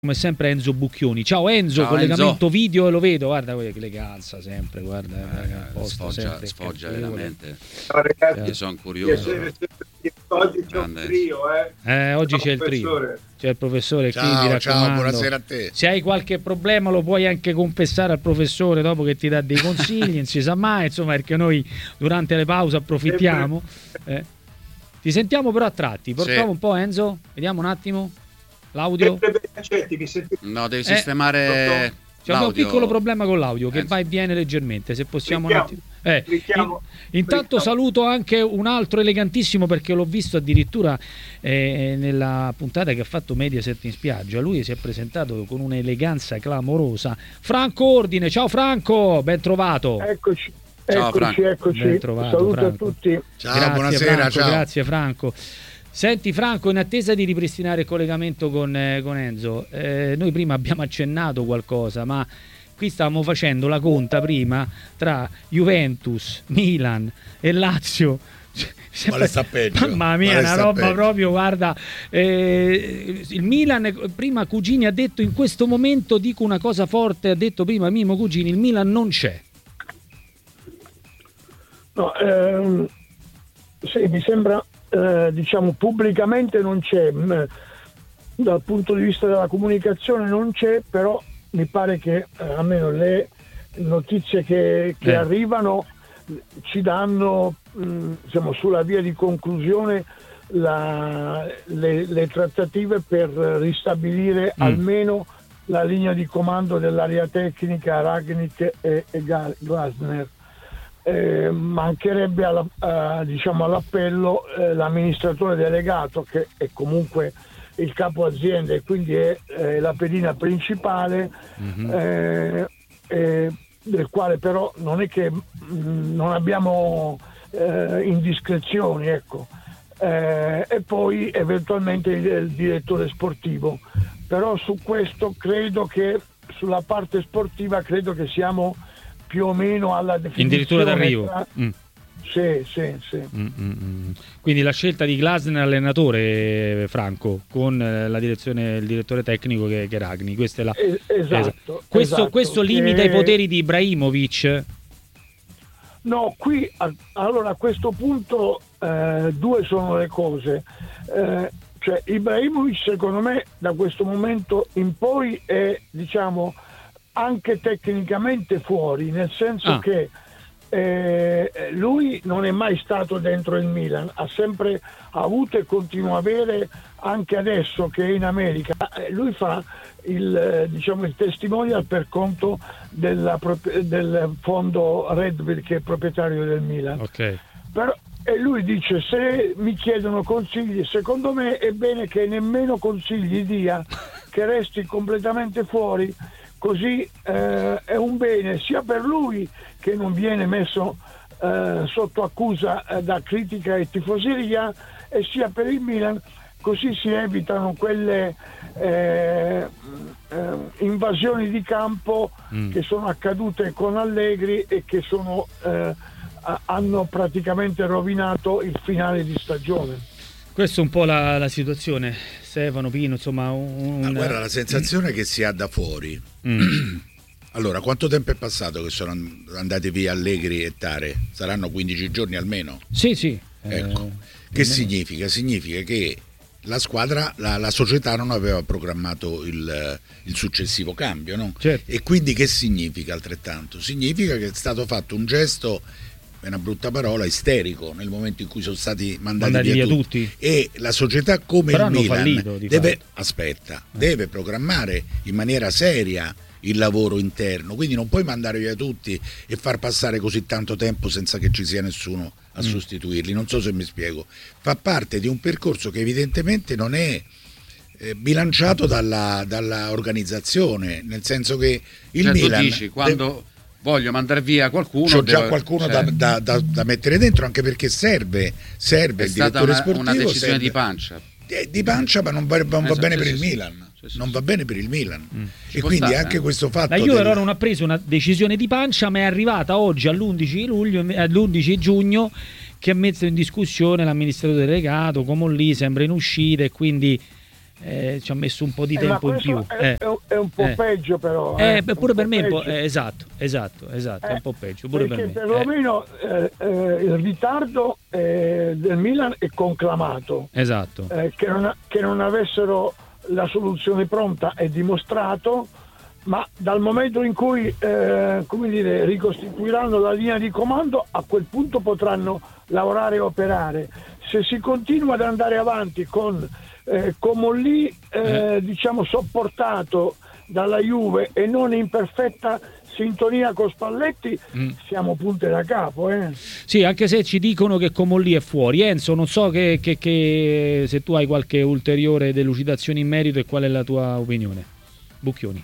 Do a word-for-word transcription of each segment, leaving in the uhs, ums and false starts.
Come sempre Enzo Bucchioni. Ciao Enzo, Ciao, collegamento Enzo. video e lo vedo, guarda che eleganza sempre, guarda, Eh, posto, sfoggia, sempre sfoggia capriole. veramente. Ciao ragazzi, Io sono curioso. piacere sempre. Oggi c'è un Grande. trio, eh. Eh, oggi Ciao, c'è il trio, professore. c'è il professore qui, mi Ciao, ciao, raccomando. buonasera a te. Se hai qualche problema lo puoi anche confessare al professore dopo che ti dà dei consigli, non si sa mai, insomma, perché noi durante le pause approfittiamo. Eh. Ti sentiamo però a tratti, portiamo Sì. un po' Enzo, vediamo un attimo l'audio. Sempre ben accetti, mi sentite? No, devi Eh, sistemare C'è un l'audio. piccolo problema con l'audio che Eh, va e viene leggermente, se possiamo un Clicchiamo. attimo. Eh, Clicchiamo. in- intanto Clicchiamo. saluto anche un altro elegantissimo perché l'ho visto addirittura eh, nella puntata che ha fatto Mediaset in spiaggia. Lui si è presentato con un'eleganza clamorosa. Franco Ordine, ciao Franco, ben trovato. Eccoci, Ciao, eccoci, Franco. eccoci. Ben trovato, Saluto Franco. a tutti. Ciao, Grazie, buonasera, Franco, ciao. grazie Franco. Senti Franco, in attesa di ripristinare il collegamento con, eh, con Enzo, eh, noi prima abbiamo accennato qualcosa, ma qui stavamo facendo la conta prima tra Juventus, Milan e Lazio. Quale sta peggio? Mamma mia, Quale una sta roba peggio? proprio, guarda, eh, il Milan, prima Cugini ha detto in questo momento, dico una cosa forte, ha detto prima Mimo Cugini, il Milan non c'è. No, ehm, sì, mi sembra, eh, diciamo, pubblicamente non c'è, mh, dal punto di vista della comunicazione non c'è, però mi pare che eh, almeno le notizie che, che Eh. arrivano ci danno, mh, siamo sulla via di conclusione la- le, le trattative per ristabilire Mm. almeno la linea di comando dell'area tecnica Ragnick e, e Ga- Glasner. Eh, mancherebbe alla- a- diciamo all'appello eh, l'amministratore delegato che è comunque il capo azienda e quindi è eh, la pedina principale, eh, eh, del quale però non è che mh, non abbiamo eh, indiscrezioni, ecco. Eh, e poi eventualmente il, il direttore sportivo, però su questo credo che sulla parte sportiva credo che siamo più o meno alla definizione. Addirittura d'arrivo. tra- Mm. Sì, sì, sì. Mm, mm, mm. Quindi la scelta di Glasner allenatore, Franco, con eh, la direzione, il direttore tecnico che, che è Ragni. Questa è la... Es- esatto, Questo, esatto. questo limita Che- i poteri di Ibrahimovic. No, qui a- allora a questo punto eh, due sono le cose. Eh, cioè Ibrahimovic secondo me da questo momento in poi è, diciamo, anche tecnicamente fuori, nel senso Ah. che eh, lui non è mai stato dentro il Milan, ha sempre avuto e continua a avere, anche adesso che è in America, eh, lui fa il, eh, diciamo, il testimonial per conto della prop- del fondo Red Bull che è proprietario del Milan. Ok. Però, e lui dice: se mi chiedono consigli, secondo me è bene che nemmeno consigli dia, che resti completamente fuori, così eh, è un bene sia per lui che non viene messo eh, sotto accusa eh, da critica e tifoseria, e sia per il Milan, così si evitano quelle eh, eh, invasioni di campo Mm. che sono accadute con Allegri e che sono eh, a- hanno praticamente rovinato il finale di stagione. Questa è un po' la, la situazione. Stefano Pino, insomma, un... Ma guarda, la sensazione che si ha da fuori. Mm. Allora, quanto tempo è passato che sono andati via Allegri e Tare? Saranno quindici giorni almeno. Sì, sì. Ecco. Eh, Che significa? Significa che la squadra, la, la società non aveva programmato il, il successivo cambio, no? Certo. E quindi che significa altrettanto? Significa che è stato fatto un gesto, è una brutta parola, isterico, nel momento in cui sono stati mandati, Mandati via, via tutti. tutti. E la società come Però il hanno Milan fallito, di deve, fatto. aspetta, deve programmare in maniera seria il lavoro interno, quindi non puoi mandare via tutti e far passare così tanto tempo senza che ci sia nessuno a Mm. sostituirli. Non so se mi spiego. Fa parte di un percorso che evidentemente non è eh, bilanciato dalla, dalla organizzazione, nel senso che il Cioè, Milan tu dici, quando voglio mandare via qualcuno... c'ho già devo- qualcuno cioè, da, da- da- da mettere dentro, anche perché serve serve è il stata direttore una, sportivo, una decisione serve- di pancia. eh, di pancia, ma non va, non va Esatto, bene sì, per sì, il sì. Milan. Sì, sì, non sì. va bene per il Milan. Ci E può quindi stare, anche eh. questo fatto La Juve del- però non ha preso una decisione di pancia, ma è arrivata oggi all'undici luglio, all'undici giugno, che ha messo in discussione l'amministratore delegato, come lì sembra in uscita, e quindi eh, ci ha messo un po' di Eh, ma tempo in più. questo È, Eh. è un po' Eh. peggio però. Eh, eh, beh, è pure un per po' me è un po', peggio. eh, esatto, esatto, esatto, è un po' peggio, pure per Perché me. Eh, perlomeno eh, eh, il ritardo eh, del Milan è conclamato. esatto. Eh, che, non, che non avessero la soluzione pronta è dimostrato, ma dal momento in cui eh, come dire, ricostituiranno la linea di comando, a quel punto potranno lavorare e operare. Se si continua ad andare avanti con eh, Comolli eh, Eh. diciamo sopportato dalla Juve e non in perfetta sintonia con Spalletti, Mm. siamo punte da capo. Eh. Sì, anche se ci dicono che Comolli è fuori. Enzo, non so che, che- che- se tu hai qualche ulteriore delucidazione in merito e qual è la tua opinione. Bucchioni.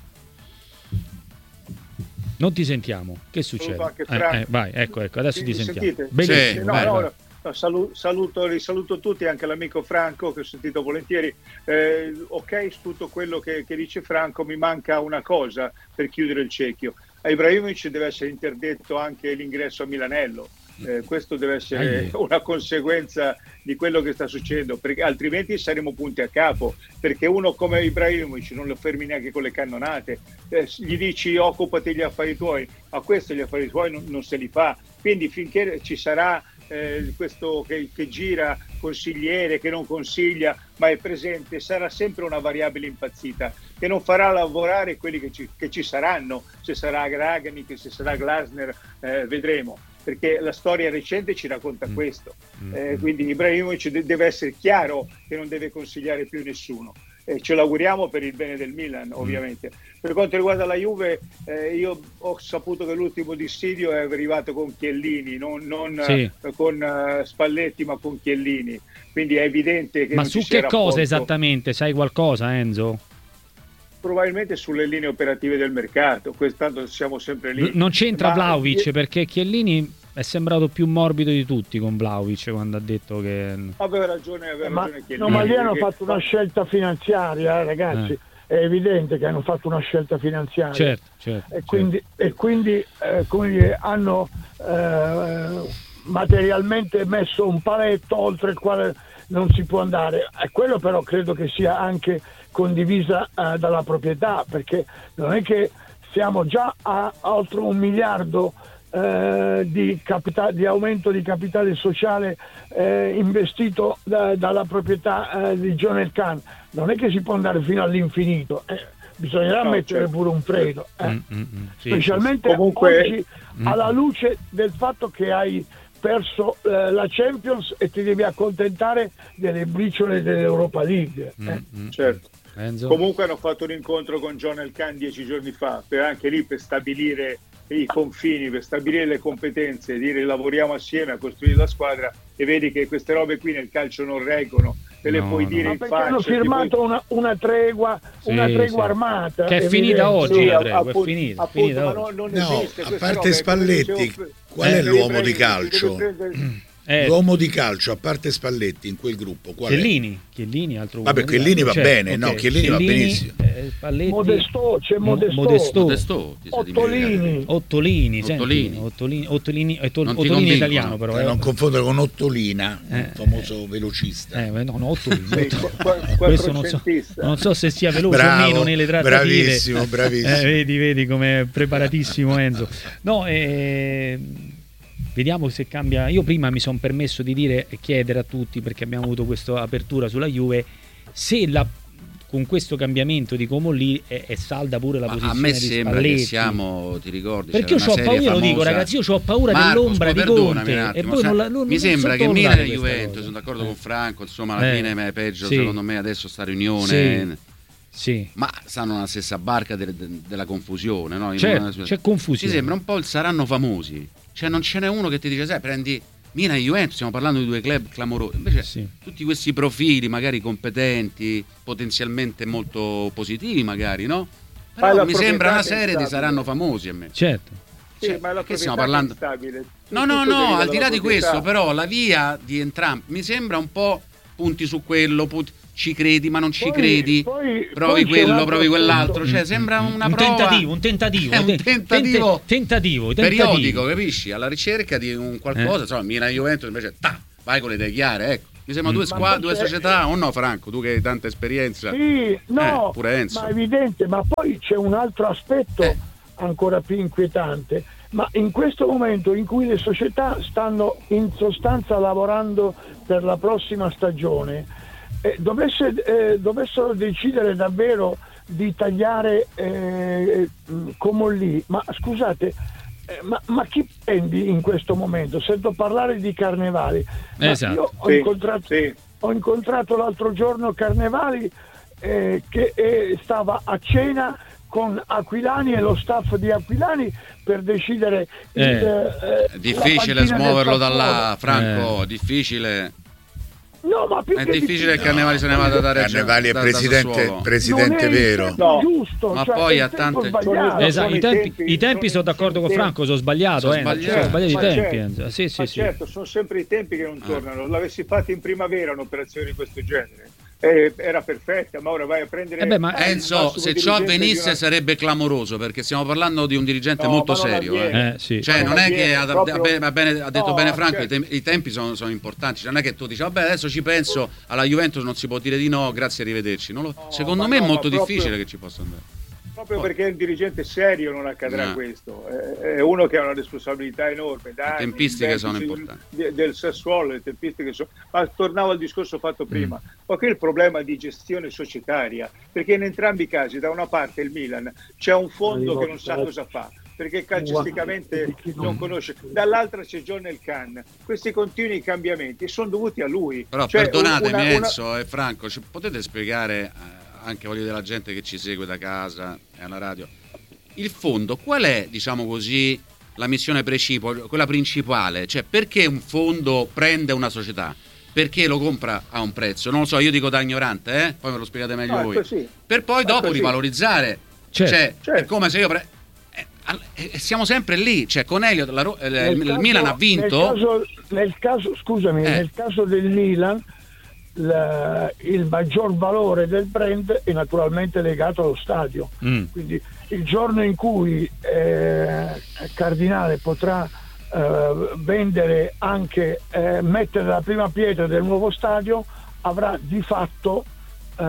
Non ti sentiamo. Che succede? anche Eh, Franco. eh, vai, ecco, ecco, adesso Sì, ti mi sentiamo. sentite? Benissimo. Sì, No, vai, no, vai. no, no, salu- saluto, risaluto tutti, anche l'amico Franco che ho sentito volentieri. Eh, ok, su tutto quello che, che dice Franco, mi manca una cosa per chiudere il cerchio. A Ibrahimovic deve essere interdetto anche l'ingresso a Milanello. Eh, questo deve essere Ah, una conseguenza di quello che sta succedendo, perché altrimenti saremo punti a capo, perché uno come Ibrahimovic non lo fermi neanche con le cannonate, eh, gli dici occupati gli affari tuoi, a questo gli affari tuoi non, non se li fa, quindi finché ci sarà eh, questo che, che gira consigliere, che non consiglia ma è presente, sarà sempre una variabile impazzita che non farà lavorare quelli che ci, che ci saranno, se sarà Ragnik, se sarà Glasner, eh, vedremo, perché la storia recente ci racconta Mm. questo. Mm, Eh, mm. quindi Ibrahimovic de- deve essere chiaro che non deve consigliare più nessuno. Eh, ce l'auguriamo per il bene del Milan, ovviamente. Per quanto riguarda la Juve, eh, io ho saputo che l'ultimo dissidio è arrivato con Chiellini, non, non Sì. eh, con eh, Spalletti, ma con Chiellini. Quindi è evidente che Ma non su ci sia che cosa rapporto. esattamente? Sai qualcosa, Enzo? Probabilmente sulle linee operative del mercato, questo tanto siamo sempre lì. Non c'entra Ma- Vlahovic, perché Chiellini è sembrato più morbido di tutti con Vlahovic quando ha detto che... Aveva ragione, aveva Ma, ragione Chiellini. no, ma lì hanno perché- fatto una scelta finanziaria, eh, ragazzi. Eh. È evidente che hanno fatto una scelta finanziaria. Certo, certo. E quindi, e quindi eh, come dire, hanno eh, materialmente messo un paletto oltre il quale non si può andare. E quello però credo che sia anche condivisa eh, dalla proprietà, perché non è che siamo già a, a oltre un miliardo eh, di, capita- di aumento di capitale sociale eh, investito da- dalla proprietà eh, di John El Khan. Non è che si può andare fino all'infinito, eh, bisognerà No, mettere certo. pure un freno, eh. Mm, mm, mm, sì, specialmente Comunque- oggi alla luce del fatto che hai perso eh, la Champions e ti devi accontentare delle briciole dell'Europa League. sì. eh. Mm, mm. Certo. Enzo? Comunque hanno fatto un incontro con John El Khan dieci giorni fa, per anche lì per stabilire i confini, per stabilire le competenze, dire lavoriamo assieme a costruire la squadra, e vedi che queste robe qui nel calcio non reggono, te le No, puoi no. dire Ma in perché faccia. hanno ti puoi- firmato una, una tregua, Sì, una tregua sì. armata Che è evidente. finita oggi, Sì, la a- tregua, è appunto- finita, è appunto, finita ma oggi. non, non No, esiste a questa parte roba, è come Spalletti, dicevo- qual è eh, l'uomo di devi prendere- calcio? devi prendere- Eh, L'uomo di calcio, a parte Spalletti, in quel gruppo, qual è? Chiellini, Chiellini, altro Vabbè, uomo di Chiellini va calcio. bene, no, Chiellini va benissimo. eh, Spalletti, Modesto, c'è Mo- Modesto, Modesto. Modesto, ti sei dimenticato. Ottolini. Ottolini, senti, Ottolini. Ottolini, Ottolini, eh, to- Non ti Ottolini è convincono. italiano però. Per eh. non confondere con Ottolina, Eh, un famoso velocista. Eh, no, no, Ottolini. Sì, Ottolini. qua- qua- Questo non so, quattrocentista. non so se sia veloce o Bravo, meno nelle trattative. bravissimo, bravissimo. Eh, vedi, vedi come è preparatissimo Enzo. No, eh, vediamo se cambia. Io prima mi sono permesso di dire e chiedere a tutti, perché abbiamo avuto questa apertura sulla Juve, se la, con questo cambiamento di Comolli è, è salda pure la Ma posizione a me di sembra Spalletti. che siamo, ti ricordi? Perché io c'era ho una paura, serie io lo dico famosa. ragazzi, io ho paura Marcos, dell'ombra poi di perdonami Conte un e attimo, voi sa- non la, non, mi non sembra che sottovalutate Milan e questa Juventus, cosa. sono d'accordo Eh. con Franco, insomma alla Eh. fine è peggio Sì. secondo me adesso sta riunione, Sì. Sì. ma stanno nella stessa barca de- de- della confusione, no? In C'è, una- c'è confusione. Mi sembra un po' il saranno famosi, cioè non ce n'è uno che ti dice sai prendi Milan e Juventus, stiamo parlando di due club clamorosi, invece Sì. tutti questi profili magari competenti, potenzialmente molto positivi magari, no? Ma Però la mi sembra una proprietà serie di pensabile. saranno famosi a me. Certo. Sì, Cioè, ma la perché stiamo proprietà parlando- è instabile. No, no, Tutto no, deriva al di là dalla di proprietà. questo, però la via di entrambi mi sembra un po' punti su quello, punti- ci credi ma non ci Poi- credi, poi- provi poi c'è un quello, altro provi quell'altro, punto. cioè sembra una un prova, tentativo, un tentativo, è un te- tentativo tente- tentativo, tentativo. periodico, capisci? Alla ricerca di un qualcosa, Eh. insomma, Milan e Juventus invece ta, vai con le idee chiare, ecco. Mi sembra due squadre, due società, o no Franco? Tu che hai tanta esperienza. Sì, no, eh, pure Enzo. ma è evidente, ma poi c'è un altro aspetto Eh. ancora più inquietante, ma in questo momento in cui le società stanno in sostanza lavorando per la prossima stagione, eh, dovesse, eh, dovessero decidere davvero di tagliare eh, Comolli, ma scusate, eh, ma, ma chi prendi in questo momento? Sento parlare di Carnevali, ma Esatto. io ho, Sì, incontrato, sì. ho incontrato l'altro giorno Carnevali eh, che eh, stava a cena con Aquilani e lo staff di Aquilani per decidere Eh. il, eh, È difficile la panchina smuoverlo del da là, Sassuolo. Franco, difficile. No, ma più È che difficile che Carnevali se ne vada da Reggio. Carnevali è da- da presidente, Sassuolo. presidente non è il vero. tempo No. giusto, Ma cioè, poi è ha il tempo tante- sbagliato. Esatto, sono i i tempi, tempi, i tempi sono- sono d'accordo sono con i Franco, sono sbagliato, Sono eh, sbagliati. sono sbagliati i Ma tempi. certo. Enzo. Sì, sì, Ma sì. certo, sono sempre i tempi che non tornano. L'avessi fatto in primavera un'operazione di questo genere, eh, era perfetta, ma ora vai a prendere Eh beh, ma- il Enzo, massimo se ciò dirigente di avvenisse una- sarebbe clamoroso, perché stiamo parlando di un dirigente No, molto ma non serio. avviene. Eh. Eh, sì. Cioè, Ma non è avviene, che ha, proprio- ha- ha bene- ha detto No, bene Franco, certo. i, tem- i tempi sono, sono importanti. Cioè, non è che tu dici, vabbè, adesso ci penso, alla Juventus non si può dire di no, grazie, arrivederci. Non lo- No, secondo ma me no, è molto ma proprio- difficile che ci possa andare. Proprio perché è un dirigente serio non accadrà No. questo. È è uno che ha una responsabilità enorme. Da Le anni, tempistiche il sono vertice importanti. Del, del Sassuolo, le tempistiche sono. Ma tornavo al discorso fatto Mm. prima. Ma qui il problema di gestione societaria, perché in entrambi i casi, da una parte il Milan c'è un fondo che non sa cosa fa, perché calcisticamente non conosce, dall'altra c'è John Elkann. Questi continui cambiamenti sono dovuti a lui. Però Cioè, perdonatemi una- una- Enzo e Franco, ci potete spiegare eh, anche voglio della gente che ci segue da casa e alla radio, il fondo qual è, diciamo così, la missione precipua, quella principale? Cioè, perché un fondo prende una società? Perché lo compra a un prezzo? Non lo so, io dico da ignorante, eh? Poi me lo spiegate meglio No, è voi. così. Per poi È dopo così. rivalorizzare. Certo. Cioè, Certo. è come se io pre- eh, al- eh, siamo sempre lì, cioè con Elliot la Ro- eh, Nel il caso- Milan ha vinto. Nel caso, nel caso- scusami, Eh. nel caso del Milan la- il maggior valore del brand è naturalmente legato allo stadio. Mm. Quindi il giorno in cui eh, Cardinale potrà eh, vendere anche eh, mettere la prima pietra del nuovo stadio, avrà di fatto eh,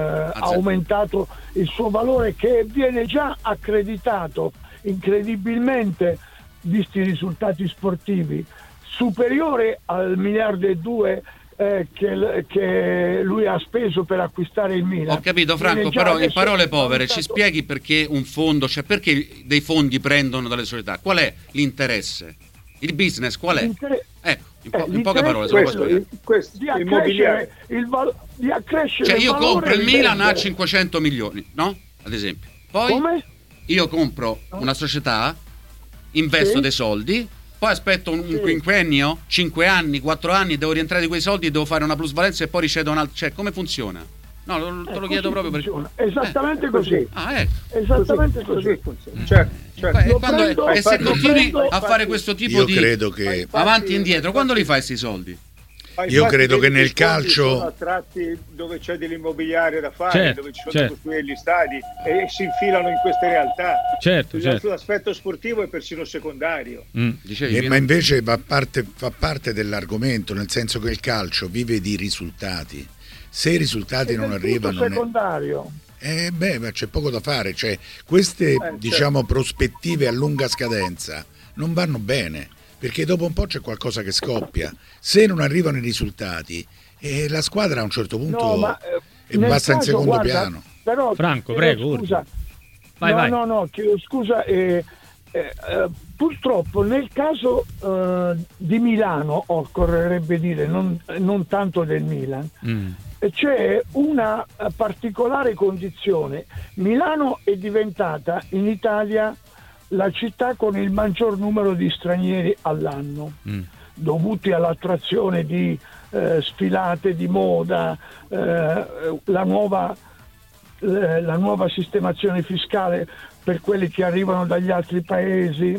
aumentato il suo valore, che viene già accreditato incredibilmente, visti i risultati sportivi, superiore al miliardo e due eh, che, che lui ha speso per acquistare il Milan. Ho capito Viene Franco, già però in adesso parole povere ci valutato- spieghi perché un fondo, cioè perché dei fondi prendono dalle società? Qual è l'interesse? Il business qual è? L'inter- Ecco, in, eh, po- in poche parole se lo puoi Questo, spiegare. il- questo, di immobiliare. accrescere il, val- di accrescere Cioè il io valore compro il e Milan a vendere. cinquecento milioni, no? Ad esempio. Poi Come? io compro una società, investo Sì. dei soldi, poi aspetto un, un Sì. quinquennio, cinque anni, quattro anni, devo rientrare di quei soldi, devo fare una plusvalenza e poi ricevo un altro. Cioè, come funziona? No, lo- te Eh, lo così chiedo proprio funziona. perché. Esattamente Eh, così. così. Ah, ecco. Esattamente Così, così. così funziona. Certo, certo. E, Lo quando- prendo- e se lo continui prendo- a fare questo tipo Io di credo Ma che infatti- avanti e indietro, quando li fai questi soldi? Ma Io infatti credo che vedi nel i fondi calcio- sono attratti dove c'è dell'immobiliare da fare, Certo, dove ci sono certo. da costruire gli stadi e si infilano in queste realtà. Certo, certo. L'aspetto sportivo è persino secondario. Mm. Dicevi, Eh, Pino? ma invece fa parte, fa parte dell'argomento, nel senso che il calcio vive di risultati. Se i risultati È non del tutto arrivano, ne- secondario. eh, beh, ma c'è poco da fare. Cioè, queste certo. diciamo prospettive a lunga scadenza non vanno bene, perché dopo un po' c'è qualcosa che scoppia. Se non arrivano i risultati, eh, la squadra a un certo punto No, ma, eh, eh, nel passa in caso, secondo guarda, piano. Però, Franco, chiedo prego, scusa. Vai, no, vai. no, no, chiedo scusa. eh, eh, eh, purtroppo nel caso eh, di Milano, occorrerebbe dire, non, non tanto del Milan, Mm. eh, c'è una eh, particolare condizione. Milano è diventata in Italia la città con il maggior numero di stranieri all'anno, Mm. dovuti all'attrazione di eh, sfilate di moda, eh, la nuova eh, la nuova sistemazione fiscale per quelli che arrivano dagli altri paesi.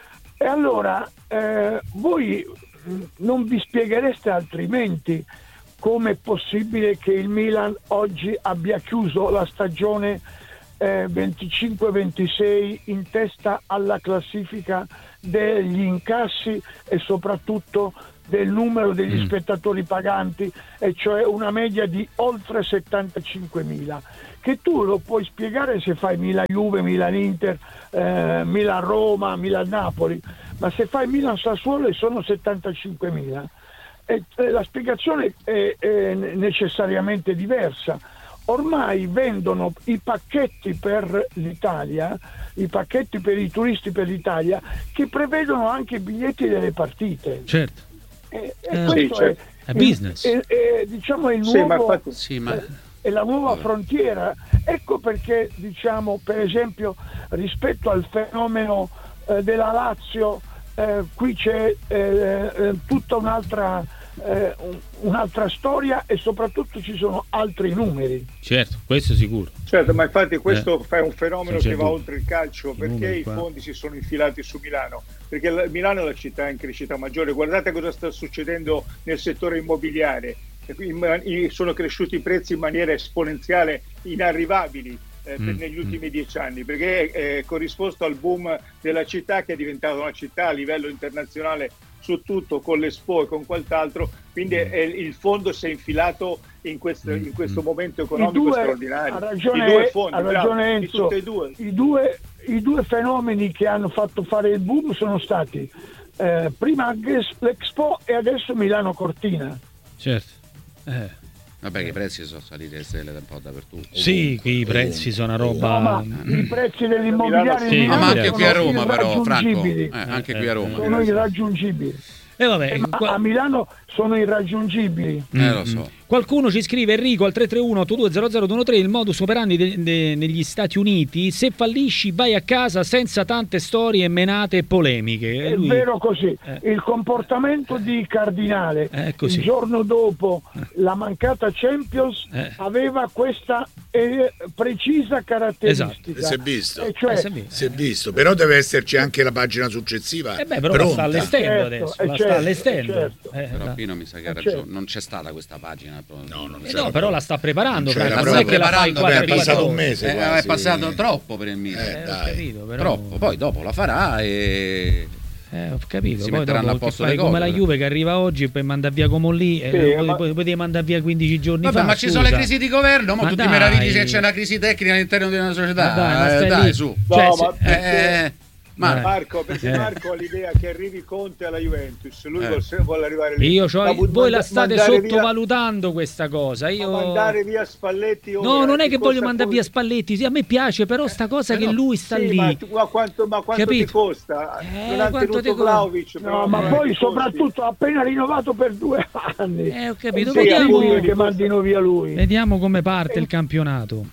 E allora eh, voi mh, non vi spieghereste altrimenti come è possibile che il Milan oggi abbia chiuso la stagione eh, venticinque ventisei in testa alla classifica degli incassi e soprattutto del numero degli mm. spettatori paganti, e cioè una media di oltre settantacinquemila, che tu lo puoi spiegare se fai Milan-Juve, Milan-Inter, eh, Milan-Roma, Milan-Napoli, ma se fai Milan-Sassuolo sono settantacinquemila. E, e la spiegazione è, è necessariamente diversa. Ormai vendono i pacchetti per l'Italia, i pacchetti per i turisti per l'Italia, che prevedono anche i biglietti delle partite. Certo. E, eh, e questo sì, certo. è, è business. È, è, diciamo è il sì, nuovo, ma infatti, sì, ma... è la nuova frontiera. Ecco perché, diciamo, per esempio, rispetto al fenomeno eh, della Lazio, eh, qui c'è eh, eh, tutta un'altra eh, un'altra storia, e soprattutto ci sono altri numeri. Certo, questo sicuro. Certo, ma infatti questo eh. è un fenomeno che va oltre il calcio, perché i qua. fondi si sono infilati su Milano, perché la, Milano è la città in crescita maggiore. Guardate cosa sta succedendo nel settore immobiliare, sono cresciuti i prezzi in maniera esponenziale, inarrivabili eh, per, mm. negli ultimi dieci anni, perché è, è corrisposto al boom della città, che è diventata una città a livello internazionale su tutto, con l'Expo e con quant'altro, quindi è, il fondo si è infilato in questo, in questo momento economico due, straordinario. Ha ragione, I due fondi, ha ragione bravo, Enzo, di due. I, due, i due fenomeni che hanno fatto fare il boom sono stati eh, prima l'Expo e adesso Milano Cortina. Certo. Eh. Vabbè, che i prezzi sono saliti le stelle un po' dappertutto. Sì, qui i prezzi sono una roba. No, ma i prezzi dell'immobiliare sì, di Milano ma anche sono qui a Roma, però, Franco. Eh, eh, anche qui a Roma. Sono irraggiungibili. Eh, vabbè, eh, ma qua... a Milano sono irraggiungibili. Eh, lo so. Qualcuno ci scrive, Enrico, al tre tre uno otto due zero zero due uno tre, il modus operandi de- de- negli Stati Uniti: se fallisci vai a casa senza tante storie, menate e polemiche. È Lui... vero così. Eh. Il comportamento di Cardinale eh, così. il giorno dopo la mancata Champions eh. aveva questa eh, precisa caratteristica. Esatto. Si è visto. E cioè, eh, si è visto. Si è visto, però deve esserci anche la pagina successiva. Eh beh, però pronta. la sta allestendo Certo, adesso, eh, la certo, sta allestendo. certo. Eh, Però la... Pino mi sa che ha certo. ragione, non c'è stata questa pagina. No, non Eh no, però la sta preparando, Franco, Franco, non non è è che la fai preparando, quattro beh, è passato ore. un mese Eh, quasi. è passato troppo per il mito. Eh, Eh, ho dai. capito, però... Troppo, poi dopo la farà e Eh, ho capito, si poi metteranno dopo a posto che fai le come cose, la Juve che arriva oggi e poi manda via Comolli, Sì, eh, ma... poi potevi mandare via quindici giorni Vabbè, fa. ma ci scusa. sono le crisi di governo, ma, Ma tu ti dai. meravigli se c'è una crisi tecnica all'interno di una società. Ma dai, ma eh, stai dai, lì. su. No, Cioè, ma se- perché... Eh, ma Eh. Marco, perché Eh. Marco ha l'idea che arrivi Conte alla Juventus, lui Eh. vuole, vuole arrivare lì. Io c'ho- Ma voi manda- la state mandare via- sottovalutando questa cosa. Io... ma mandare via Spalletti ora, No, non è ti che voglio costa mandare poi- via Spalletti, sì, a me piace, però sta cosa Eh, che no. lui sta Sì, lì. ma, tu- ma quanto, ma quanto ti Capito? costa? Eh, non ha quanto ti tenuto costa? Vlahovic, No, però ma non poi ti costi. soprattutto ha appena rinnovato per due anni. Eh, ho capito, Sì, vediamo, è inutile che mandino via lui. vediamo come parte il campionato.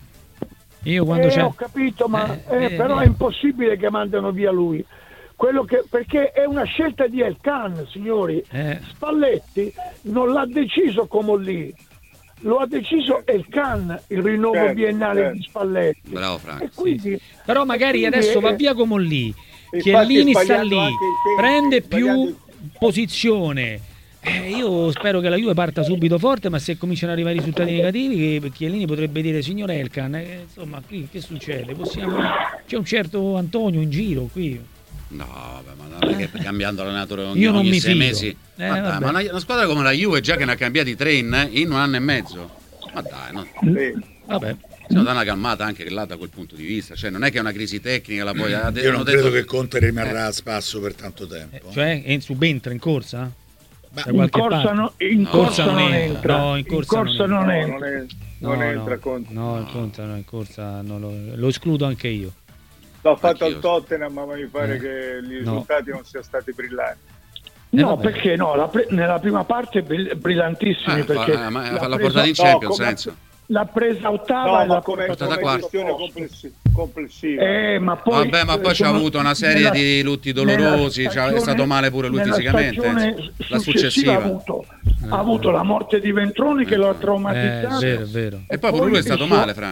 Io quando Eh, c'è... ho capito, ma Eh, eh, eh, però eh. è impossibile che mandano via lui. Quello che, perché è una scelta di El Khan, signori. Eh. Spalletti non l'ha deciso Comolli, lo ha deciso El Khan, il rinnovo Certo, biennale certo. di Spalletti. bravo Franco. E quindi, Però magari quindi adesso è- va via Comolli, Infatti, Chiellini sta sbagliando lì, anche i tempi, prende sbagliando più posizione. Eh, io spero che la Juve parta subito forte, ma se cominciano ad arrivare i risultati negativi, che Chiellini potrebbe dire: signor Elkan, eh, insomma, qui che succede? Possiamo... C'è un certo Antonio in giro qui. No, vabbè, ma non è che cambiando l'allenatore ogni, Io non ogni mi sei fido. mesi. Eh, ma dai, vabbè. ma una, una squadra come la Juve già che ne ha cambiati tre in, in un anno e mezzo. Ma dai, no. Sì. Vabbè. Se no dà una calmata anche là da quel punto di vista, cioè non è che è una crisi tecnica la poi Io non hanno credo detto- che Conte rimarrà a spasso per tanto tempo. Eh, cioè, in subentra in corsa? Ma Da in qualche corsa, parte? no- in No, corsa non non entra. entra. No, in corsa non non No, entra. non, è- No, non no, entra Conte. no, in corsa, no, in corsa no, lo, lo escludo anche io. L'ho fatto Anch'io. al Tottenham, ma mi pare Eh. che i No. risultati non siano stati brillanti. Eh, No, vabbè. perché no? La pre- nella prima parte brill- brillantissimi Eh, fa- perché eh, ma l'ha l'ha presa- portata in no, Champions, come- senso. l'ha presa ottava No, e ma l'ha come, portata come quarta. gestione complessi- complessiva. Eh, ma poi, Vabbè, ma poi eh, c'ha sono- avuto una serie nella- di lutti nella dolorosi, cioè, è stagione- stato male pure lui nella fisicamente. stagione La successiva successiva. ha avuto, ha avuto la morte di Ventroni che lo ha Eh, è traumatizzato. vero, è vero. E poi pure lui è il stato suo- male, Franco.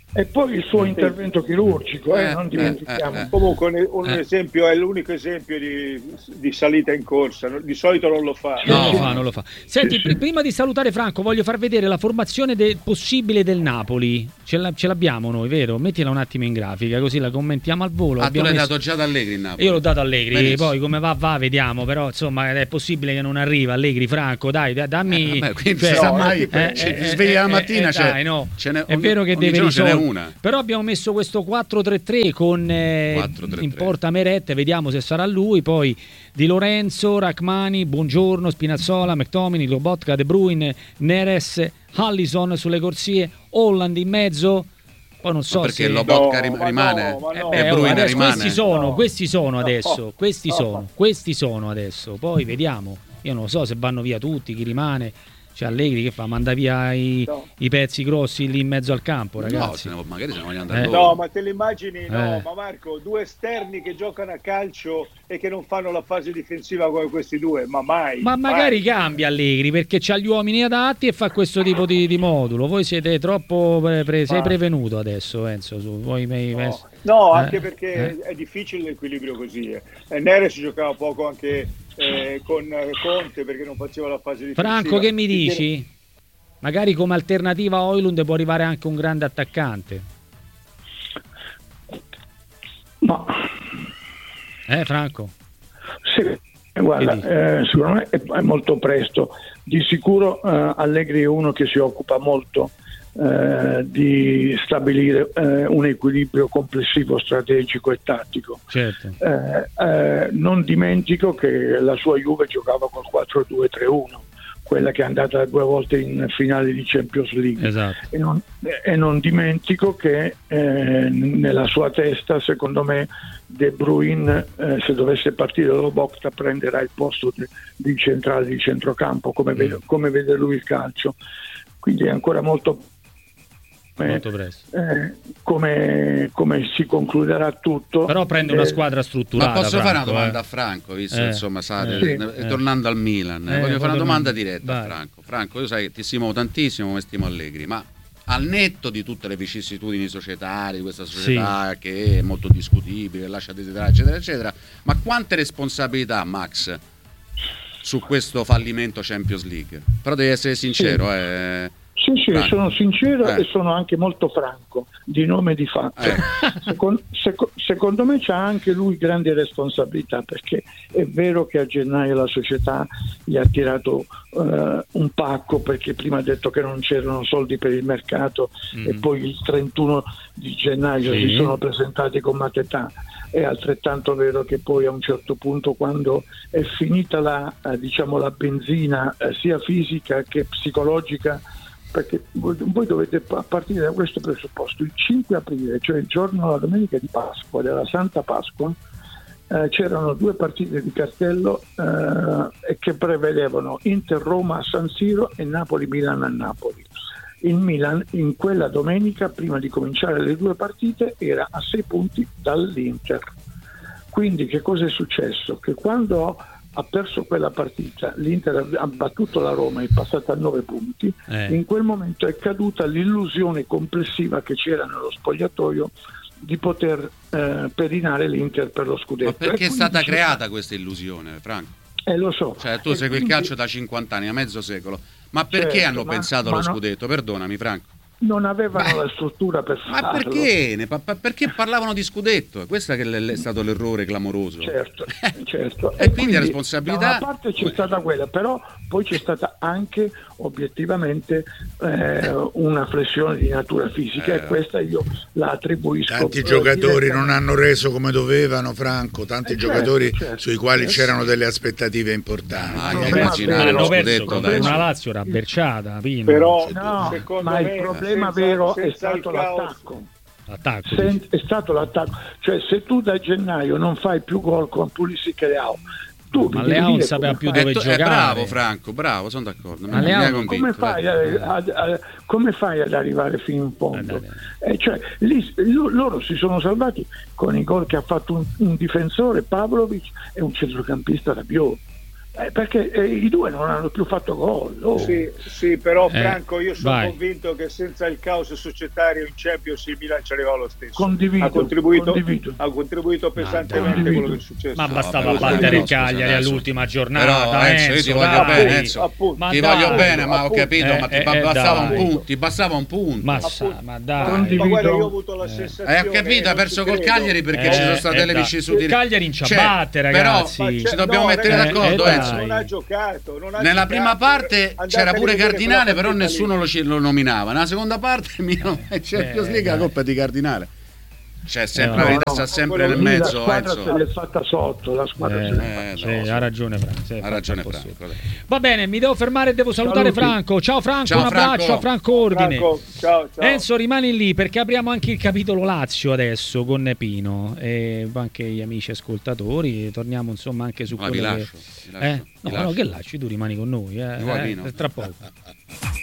E poi il suo intervento chirurgico, eh, Eh, non eh, dimentichiamo. eh, eh. Comunque un, un Eh. esempio, è l'unico esempio di, di salita in corsa, di solito non lo fa. Non Sì, lo sì. fa, non lo fa. Senti, Sì, pr- sì. prima di salutare Franco, voglio far vedere la formazione de- possibile del Napoli. Ce, la- ce l'abbiamo noi, vero? Mettila un attimo in grafica, così la commentiamo al volo. Ah, tu Abbiamo l'hai messo- dato già da Allegri in Napoli? Io l'ho dato a Allegri, Benissimo. poi come va va vediamo, però insomma è possibile che non arriva Allegri, Franco, dai, dai, dammi... Eh, vabbè, quindi cioè, si sa no, mai, eh, ci eh, svegli eh, la eh, mattina, eh, c'è- dai, no. ce n'è- È ogni- vero che ogni deve giorno ce n'è risolvere. una. Però abbiamo messo questo quattro tre tre con eh, quattro tre tre. in porta Meret, vediamo se sarà lui, poi Di Lorenzo, Rachmani, Buongiorno, Spinazzola, McTominay, Lobotka, De Bruyne, Neres, Allison sulle corsie, Holland in mezzo. Poi non so Ma perché se Lobotka No, rim- ma rimane no, ma Eh no. beh, e oh, Bruyne adesso rimane. questi sono, No. questi sono No. adesso, questi No. sono, questi sono adesso. Poi vediamo. Io non lo so se vanno via tutti, chi rimane. C'è Allegri che fa, manda via i, No. i pezzi grossi lì in mezzo al campo, No, ragazzi. se ne- magari se ne vogliono andare Eh. loro. No, ma te le immagini? No, Eh. ma Marco, due esterni che giocano a calcio e che non fanno la fase difensiva come questi due, ma mai. Ma magari mai. cambia Allegri perché c'ha gli uomini adatti e fa questo tipo di, di modulo. Voi siete troppo pre- pre- sei Ma- prevenuto adesso, Enzo, su voi mi- No, mes- no, eh, anche perché eh. è difficile l'equilibrio così. Eh. E Neres giocava poco anche eh, con eh, Conte perché non faceva la fase difensiva. Franco, che mi Quindi- dici? Magari come alternativa a Højlund può arrivare anche un grande attaccante. Ma Eh, Franco? sì, guarda, Che dici? eh, secondo me è, è molto presto. Di sicuro eh, Allegri è uno che si occupa molto eh, di stabilire eh, un equilibrio complessivo strategico e tattico. Certo. Eh, eh, non dimentico che la sua Juve giocava col quattro due tre uno, quella che è andata due volte in finale di Champions League. Esatto. E non, e non dimentico che eh, nella sua testa, secondo me, De Bruyne, eh, se dovesse partire dallo Boxta, prenderà il posto di, di centrale di centrocampo, come, vede, come vede lui il calcio. Quindi è ancora molto, eh, Molto presto. eh, come, come si concluderà tutto. Però prende una Eh, squadra Ma strutturata. posso fare una Franco, domanda eh. a Franco, visto Eh, insomma, sa, eh, eh, sì. eh, tornando al Milan, Eh, voglio fare una voglio- domanda diretta a vai. Franco. Franco, io sai che ti stimo tantissimo come stimo Allegri, ma al netto di tutte le vicissitudini societarie di questa società che è molto discutibile, lascia desiderare, eccetera, eccetera, ma quante responsabilità, Max, su questo fallimento Champions League? Però devi essere sincero, eh. Sì, sì, Franco. sono sincero Eh. e sono anche molto franco, di nome e di fatto. Eh. Secon- seco- secondo me c'ha anche lui grandi responsabilità, perché è vero che a gennaio la società gli ha tirato eh, un pacco, perché prima ha detto che non c'erano soldi per il mercato Mm. e poi il trentuno di gennaio Sì. si sono presentati con Matetà. È altrettanto vero che poi a un certo punto, quando è finita la, eh, diciamo, la benzina eh, sia fisica che psicologica, perché voi, voi dovete pa- partire da questo presupposto: il cinque aprile, cioè il giorno, la domenica di Pasqua, della Santa Pasqua, eh, c'erano due partite di cartello eh, che prevedevano Inter-Roma a San Siro e Napoli-Milan a Napoli. Il Milan in quella domenica, prima di cominciare le due partite, era a sei punti dall'Inter. Quindi che cosa è successo? Che quando ha perso quella partita, l'Inter ha battuto la Roma e è passata a nove punti, Eh. in quel momento è caduta l'illusione complessiva che c'era nello spogliatoio di poter eh, pedinare l'Inter per lo scudetto. Ma perché E è quindi stata c'è- creata questa illusione, Franco? Eh, lo so. Cioè, tu E segui il quindi calcio da cinquanta anni, a mezzo secolo. Ma perché Certo, hanno ma- pensato ma allo no- scudetto? Perdonami, Franco. non avevano Beh, la struttura per Ma farlo. perché? Ne pa- pa- perché parlavano di scudetto? Questo è che l- è stato l'errore clamoroso. Certo, certo. E quindi la responsabilità- Da una parte c'è stata quella, però poi c'è stata anche obiettivamente eh, una flessione di natura fisica, Eh. e questa io la attribuisco. Tanti eh, giocatori direttamente- non hanno reso come dovevano, Franco, tanti Eh, certo, giocatori certo. sui quali Eh, c'erano sì. delle aspettative importanti. Ma Il che problema immaginare vero- lo Hanno perso scudetto, contro dai. una Lazio rabberciata, Pino. Però No, secondo ma il me, problema senza- vero è senza il stato caos- l'attacco. Attacco. Sen- dici. è stato l'attacco, cioè se tu da gennaio non fai più gol con Pulisic e Leao, tu Ma mi devi Leao non dire sapeva come più fai. dove Eh, tu- eh, giocare. bravo Franco, bravo, sono d'accordo. Ma mi, Leao mi hai non- convinto, Come fai, dai. a- a- a- come fai ad arrivare fino in fondo? Eh, dai, Eh, cioè, lì, lo- loro si sono salvati con i gol che ha fatto un, un difensore, Pavlovic, e un centrocampista Rabiot. Eh, perché eh, i due non hanno più fatto gol. Oh. Sì, sì, però Eh, Franco, io sono vai. convinto che senza il caos societario in Champions il Milan ci arrivava lo stesso. Condivido, ha contribuito, condivido. ha contribuito pesantemente condivido. quello che è successo. Ma No, bastava però, battere no, il Cagliari scusa, adesso. all'ultima giornata. Però Enzo, io ti voglio dai. bene, Enzo. Appunto. Ma ti dai. voglio bene, ma ho appunto. capito, ma ti Eh, ba- eh, bastava un dai. punto, ti bastava un punto. Ma, Appunto. sa, ma Ma, dai. ma Condivido. guarda, io ho avuto la sensazione. Eh, ho capito, ha non perso ci col credo. Cagliari perché Eh, ci sono state eh, le dai. vicissitudini. Cagliari in Cioè, ciabatte, ragazzi. Però Ma ci c'è- dobbiamo no, mettere ragazzi, d'accordo, eh, Enzo. dai. Non ha giocato. Non ha Nella giocato. prima parte Andate c'era a pure rivedere Cardinale, quella però partita nessuno lì. lo, ci- lo nominava. Nella seconda parte Milan e Champions Eh, League la dai. colpa è di Cardinale. C'è sempre Eh, la no, verità, no, sta sempre quello nel lì, La mezzo, squadra se Enzo. l'è fatta sotto, la squadra Eh, se l'è eh, fatta sì, no, sì. ha ragione Franco, sì, Ha fatto ragione un po' su. Franco. Va bene, mi devo fermare e devo salutare Saluti. Franco. Ciao Franco, Ciao, un abbraccio Franco. a Franco Ordine. Franco, ciao, ciao. Enzo, rimani lì perché apriamo anche il capitolo Lazio adesso con Pino e anche gli amici ascoltatori. Torniamo insomma anche su Ma vi quello lascio, che... vi lascio, Eh? vi No, lascio. no, che lasci? Tu rimani con noi, eh? Mi vuoi, Eh, Pino? tra poco.